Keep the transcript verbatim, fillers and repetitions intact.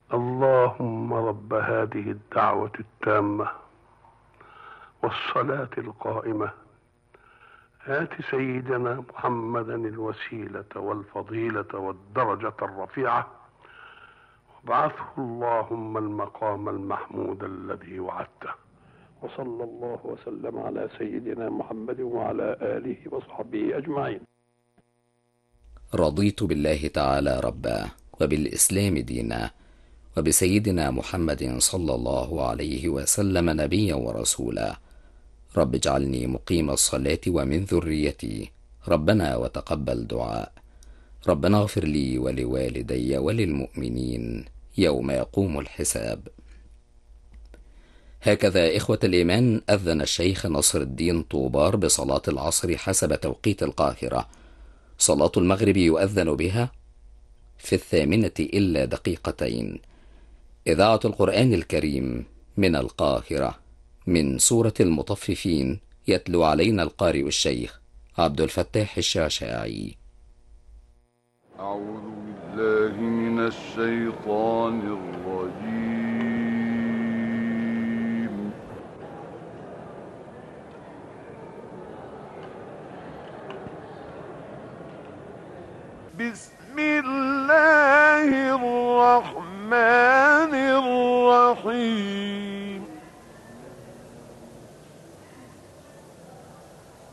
اللهم رب هذه الدعوة التامة والصلاة القائمة آت سيدنا محمدا الوسيلة والفضيلة والدرجة الرفيعة وابعثه اللهم المقام المحمود الذي وعدته. وصلى الله وسلم على سيدنا محمد وعلى آله وصحبه أجمعين. رضيت بالله تعالى ربا وبالإسلام دينا وبسيدنا محمد صلى الله عليه وسلم نبيا ورسولا. رب اجعلني مقيم الصلاة ومن ذريتي ربنا وتقبل دعاء. ربنا اغفر لي ولوالدي وللمؤمنين يوم يقوم الحساب. هكذا إخوة الإيمان أذن الشيخ نصر الدين طوبار بصلاة العصر حسب توقيت القاهرة. صلاة المغرب يؤذن بها في الثامنة إلا دقيقتين. إذاعة القرآن الكريم من القاهرة، من سورة المطففين، يتلو علينا القارئ الشيخ عبد الفتاح الشعشاعي. أعوذ بالله من الشيطان الرجيم.